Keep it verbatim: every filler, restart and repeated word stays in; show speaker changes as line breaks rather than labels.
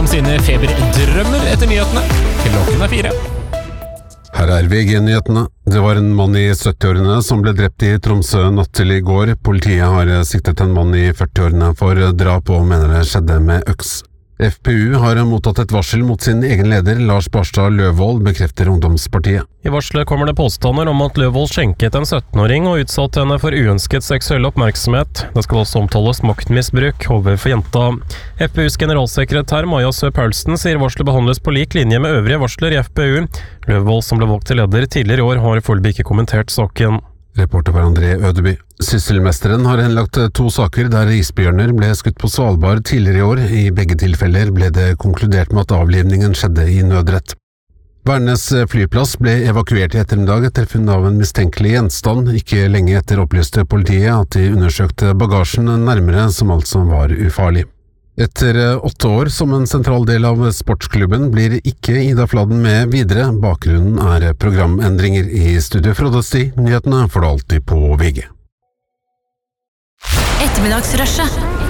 om sine feberdrømmer etter nyhetene. Klokken er fire.
Her er V G-nyhetene. Det var en mann i sytti-årene som ble drept i Tromsø natt til i går. Politiet har siktet en mann i førti-årene for drap og mener det skjedde med øks. F P U har mottatt et varsel mot sin egen leder, Lars Barstad Løvold, bekrefter Ungdomspartiet.
I varselet kommer det påstander om at Løvold skjenket en sytten-åring og utsatte henne for uønsket seksuell oppmerksomhet. Det skal også omtales maktmisbruk overfor jenta. F P U's generalsekretær Maja Sø Paulsen sier varselet behandles på lik linje med øvrige varsler i F P U. Løvold, som ble valgt til leder tidligere i år, har foreløpig ikke kommentert saken.
Reporter var André Ødeby. Sysselmesteren har henlagt to saker der isbjørner ble skutt på Svalbard tidligere i år. I begge tilfeller ble det konkludert med at avlivningen skjedde i nødrett. Værnes flyplass ble evakuert i ettermiddag etter funn av en mistenkelig gjenstand. Ikke lenge etter opplyste politiet at de undersøkte bagasjen nærmere, som altså var ufarlig. Etter åtte år som en sentral del av sportsklubben blir ikke Ida Fladen med videre. Bakgrunnen er programendringer. I studio Frode Sti. Nyhetene får du alltid på V G.
Ettermiddagsrushet.